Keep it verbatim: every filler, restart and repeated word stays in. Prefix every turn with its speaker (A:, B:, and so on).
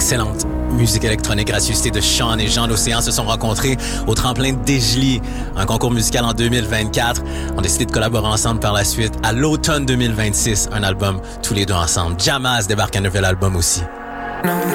A: excellente musique électronique, gracieuseté de Sean et Jean l'Océan se sont rencontrés au tremplin de Desjely, un concours musical en deux mille vingt-quatre. On a décidé de collaborer ensemble par la suite. À l'automne deux mille vingt-six, un album tous les deux ensemble. Jammaz débarque un nouvel album aussi.